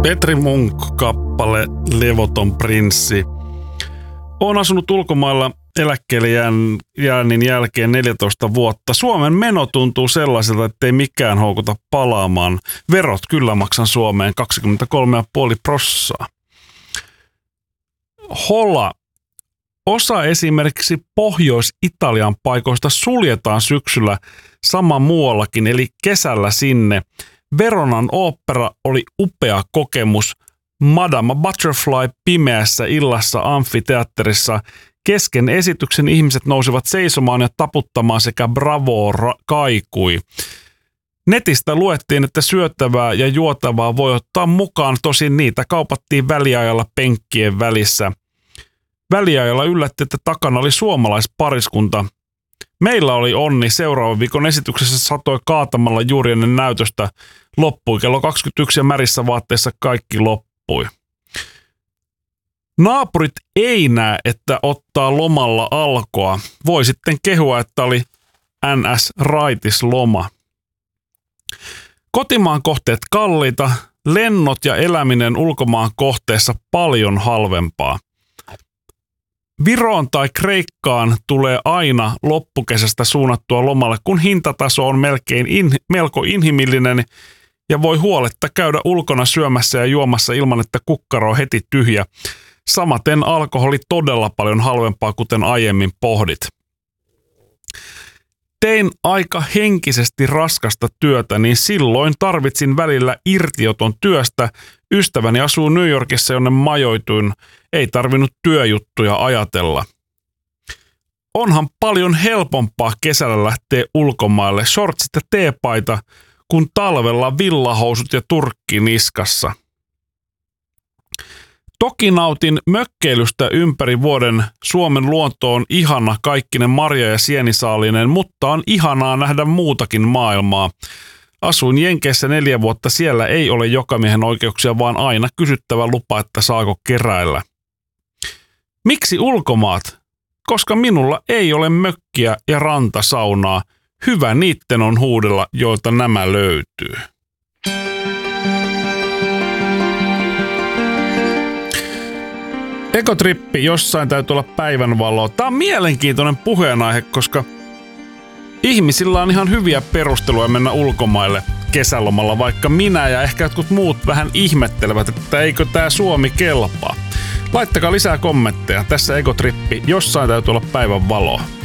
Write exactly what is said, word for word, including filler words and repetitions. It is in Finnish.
Petri Munk-kappale Levoton prinssi. Olen asunut ulkomailla eläkkeelle jäännin jälkeen neljätoista vuotta. Suomen meno tuntuu sellaiselta, ettei mikään houkuta palaamaan. Verot kyllä maksan Suomeen kaksikymmentäkolme pilkku viisi prossaa. Hola. Osa esimerkiksi Pohjois-Italian paikoista suljetaan syksyllä sama muuallakin, eli kesällä sinne. Veronan ooppera oli upea kokemus. Madame Butterfly pimeässä illassa amfiteatterissa. Kesken esityksen ihmiset nousivat seisomaan ja taputtamaan sekä bravo kaikui. Netistä luettiin, että syötävää ja juotavaa voi ottaa mukaan, tosin niitä kaupattiin väliajalla penkkien välissä. Väliajalla yllätti, että takana oli suomalaispariskunta. Meillä oli onni, seuraavan viikon esityksessä satoi kaatamalla juuri ennen näytöstä. Loppui kello kaksikymmentäyksi ja märissä vaatteissa kaikki loppui. Naapurit ei näe, että ottaa lomalla alkoa. Voi sitten kehua, että oli N S-raitis loma. Kotimaan kohteet kalliita, lennot ja eläminen ulkomaan kohteessa paljon halvempaa. Viroon tai Kreikkaan tulee aina loppukesästä suunnattua lomalle, kun hintataso on melkein in, melko inhimillinen ja voi huoletta käydä ulkona syömässä ja juomassa ilman, että kukkaro on heti tyhjä. Samaten alkoholi todella paljon halvempaa, kuten aiemmin pohdit. Tein aika henkisesti raskasta työtä, niin silloin tarvitsin välillä irtioton työstä. Ystäväni asuu New Yorkissa, jonne majoituin. Ei tarvinnut työjuttuja ajatella. Onhan paljon helpompaa kesällä lähteä ulkomaille, shortsit ja teepaita, kun talvella villahousut ja turkki niskassa. Toki nautin mökkeilystä ympäri vuoden. Suomen luonto on ihana kaikkinen marja- ja sienisaalinen, mutta on ihanaa nähdä muutakin maailmaa. Asuin Jenkeissä neljä vuotta, siellä ei ole jokamiehen oikeuksia, vaan aina kysyttävä lupa, että saako keräillä. Miksi ulkomaat? Koska minulla ei ole mökkiä ja rantasaunaa. Hyvä niitten on huudella, joilta nämä löytyy. Ekotrippi, jossain täytyy olla päivänvaloa. Tämä on mielenkiintoinen puheenaihe, koska ihmisillä on ihan hyviä perusteluja mennä ulkomaille kesälomalla, vaikka minä ja ehkä jotkut muut vähän ihmettelevät, että eikö tämä Suomi kelpaa. Laittakaa lisää kommentteja. Tässä Ekotrippi, jossain täytyy olla päivänvaloa.